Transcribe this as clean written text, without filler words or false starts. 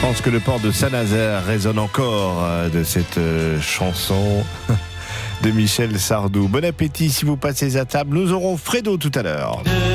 pense que le port de Saint-Nazaire résonne encore de cette chanson de Michel Sardou. Bon appétit si vous passez à table. Nous aurons Fredo tout à l'heure.